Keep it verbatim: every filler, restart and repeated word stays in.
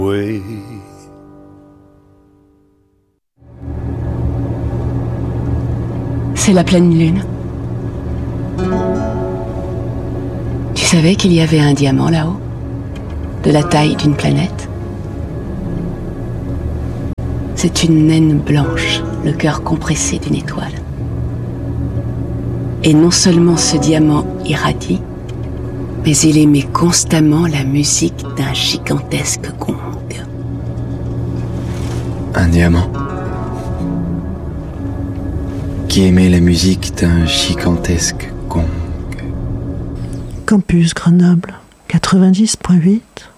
way. C'est la pleine lune. Tu savais qu'il y avait un diamant là-haut, de la taille d'une planète? C'est une naine blanche, le cœur compressé d'une étoile. Et non seulement ce diamant irradie, mais il émet constamment la musique d'un gigantesque gong. Un diamant qui émet la musique d'un gigantesque gong. Campus Grenoble, quatre-vingt-dix point huit.